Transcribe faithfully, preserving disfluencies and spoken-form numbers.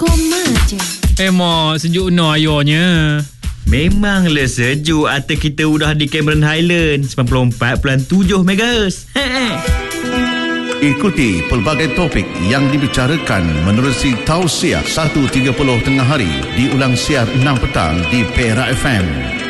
Koma je. Eh mak, sejuk no ayahnya. Memanglah sejuk. Atas kita udah di Cameron Highland sembilan puluh empat perpuluhan tujuh megahertz. Ikuti pelbagai topik yang dibicarakan menerusi tausiah satu tiga puluh tengah hari, diulang siar enam petang di Perak F M.